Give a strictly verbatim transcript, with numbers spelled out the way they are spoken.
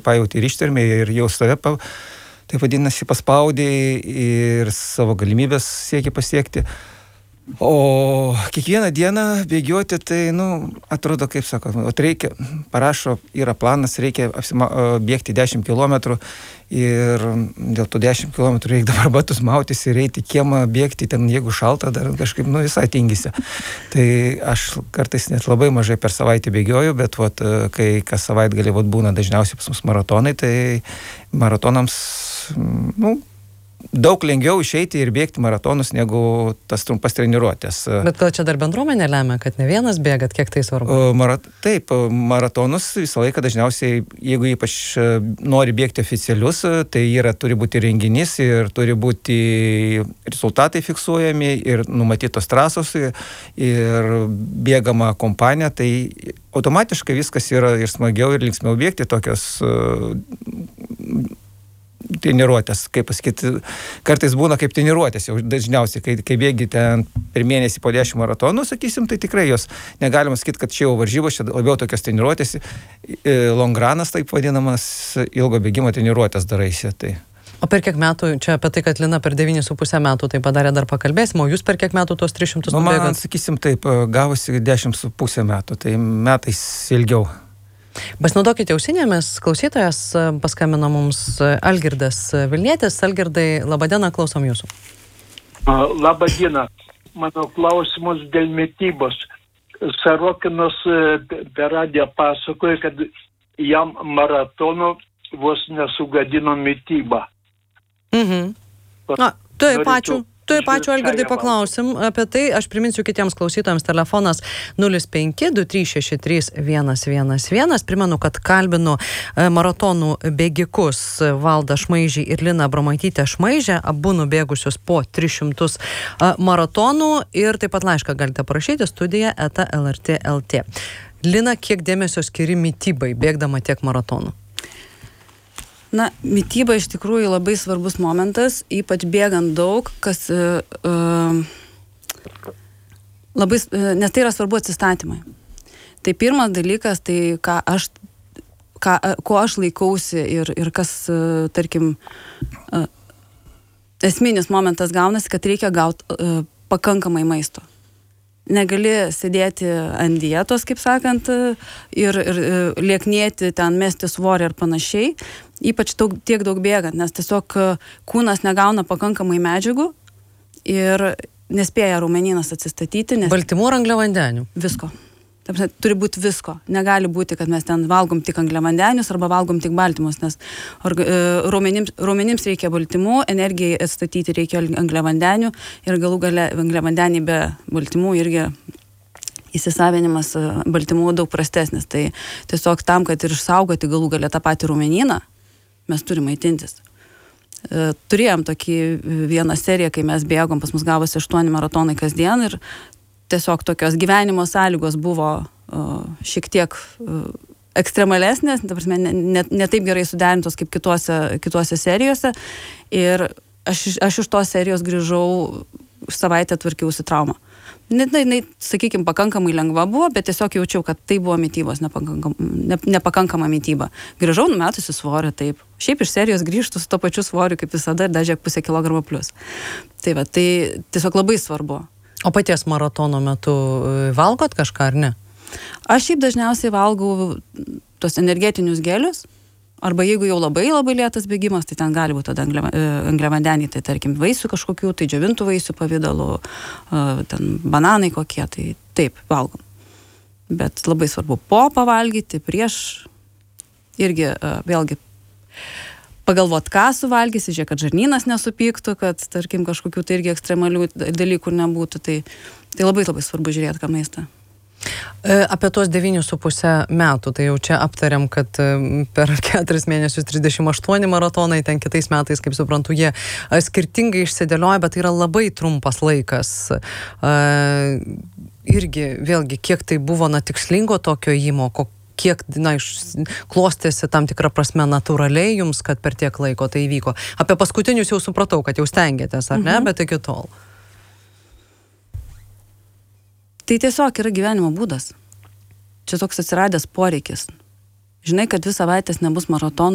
pajauti ir ištvermė, ir jau save, pa, tai vadinasi, paspaudė ir savo galimybės siekia pasiekti. O kiekvieną dieną bėgioti, tai, nu, atrodo, kaip sako, reikia, parašo, yra planas, reikia apsima, bėgti dešimt kilometrų ir dėl to dešimt kilometrų reikia dabar batus mautis ir eiti kiemą bėgti, ten jeigu šalta, dar kažkaip, nu, visai tingisi. Tai aš kartais net labai mažai per savaitę bėgioju, bet vat, kai kas savaitgalį vat, būna dažniausiai pas mus maratonai, tai maratonams, nu, daug lengviau išeiti ir bėgti maratonus negu tas trumpas treniruotės. Bet gal čia dar bendruomenė lemia, kad ne vienas bėgat, kiek tai svarbu? Marat, taip, maratonus visą laiką dažniausiai, jeigu ypač nori bėgti oficialius, tai yra, turi būti renginys ir turi būti rezultatai fiksuojami ir numatytos trasos ir bėgama kompanija, tai automatiškai viskas yra ir smagiau ir linksmiau bėgti tokios treniruotės, kaip pasakyti, kartais būna kaip treniruotės, jau dažniausiai, kai, kai bėgi ten per mėnesį po dešimt maratonų, sakysim, tai tikrai jos negalima sakyti, kad čia jau varžybos, čia labiau tokios treniruotės, longranas, taip vadinamas, ilgo bėgimo treniruotės daraisi. Tai. O per kiek metų, čia apie tai, kad Lina per devynis su pusę metų tai padarė, dar pakalbėsim, o jūs per kiek metų tos tris šimtus nubėgat? Man, sakysim, taip, gavosi dešimt su pusę metų, tai metais ilgiau. Pasinaudokite ausinėmis, klausytojas paskambino mums Algirdas Vilnietis. Algirdai, laba diena, klausom jūsų. Labą dieną. Mano klausimas dėl mitybos. Sarokinas per radiją pasakoja, kad jam maratono vos nesugadino mitybą. Mhm. Na, taip, ačiū. Taip, ačiū, Algirdai, paklausim apie tai. Aš priminsiu kitiems klausytojams, telefonas nulis penki du trys šeši trys vienas vienas vienas. Primenu, kad kalbinu maratonų bėgikus Valdą Šmaižį ir Liną Abromaitytę Šmaižę, abu nubėgusius po tris šimtus maratonų, ir taip pat laišką galite parašyti studija eta el er tė taškas el tė. Lina, kiek dėmesio skiri mitybai, bėgdama tiek maratonų? Na, mityba iš tikrųjų labai svarbus momentas, ypač bėgant daug, kas uh, uh, labai, uh, nes tai yra svarbu atsistatymai. Tai pirmas dalykas, tai ką aš, ką, ko aš laikausi ir, ir kas, uh, tarkim, uh, esminis momentas gaunasi, kad reikia gauti uh, pakankamai maisto. Negali sėdėti ant dietos, kaip sakant, ir, ir lieknėti, ten mesti svorį ir panašiai, ypač daug, tiek daug bėgant, nes tiesiog kūnas negauna pakankamai medžiagų ir nespėja raumenynas atsistatyti. Nes... Baltymų ar angliavandenių? Visko. Turi būti visko. Negali būti, kad mes ten valgom tik angliavandenius arba valgom tik baltymus, nes raumenims, raumenims reikia baltymų, energijai atstatyti reikia angliavandenių ir galų gale angliavandeniai be baltymų irgi įsisavinimas baltymų daug prastesnis. Tai tiesiog tam, kad ir išsaugoti galų gale tą patį raumenyną, mes turime maitintis. Turėjom tokį vieną seriją, kai mes bėgom, pas mus gavosi aštuoni maratonai kasdien ir tiesiog tokios gyvenimo sąlygos buvo uh, šiek tiek uh, ekstremalesnės, ta prasme, ne, ne, ne taip gerai suderintos kaip kituose, kituose serijose. Ir aš, aš iš tos serijos grįžau, savaitę tvarkiausi traumą. Net, na, jinai, sakykime, pakankamai lengva buvo, bet tiesiog jaučiau, kad tai buvo mitybos nepakankama, ne, nepakankama mityba. Grįžau numetusi svorį, taip. Šiaip iš serijos grįžtų su to pačiu svoriu, kaip visada, ir dažiek pusę kilogramo plus. Tai va, tai tiesiog labai svarbu. O paties maratono metu valgot kažką ar ne? Aš šiaip dažniausiai valgau tos energetinius gelius, arba jeigu jau labai labai lėtas bėgimas, tai ten gali būti tada angliavandeniai, tai tarkim vaisių kažkokių, tai džiovintų vaisių pavidalu, ten bananai kokie, tai taip, valgom. Bet labai svarbu po pavalgyti, prieš irgi vėlgi pagalvot, ką suvalgysi, žiūrėk, kad žarnynas nesupyktų, kad, tarkim, kažkokių tai irgi ekstremalių dalykų nebūtų. Tai, tai labai labai svarbu žiūrėti, ką maistą. Apie tos devynis su pusę metų, tai jau čia aptariam, kad per keturis mėnesius trisdešimt aštuoni maratonai, ten kitais metais, kaip suprantu, jie skirtingai išsidėlioja, bet tai yra labai trumpas laikas. Irgi, vėlgi, kiek tai buvo na tikslingo tokio įmo, kiek, na, klostėsi tam tikrą prasme natūraliai jums, kad per tiek laiko tai įvyko. Apie paskutinius jau supratau, kad jau stengiatės, ar ne, mhm. bet iki tol. Tai tiesiog yra gyvenimo būdas. Čia toks atsiradęs poreikis. Žinai, kad dvi savaitės nebus maratonų,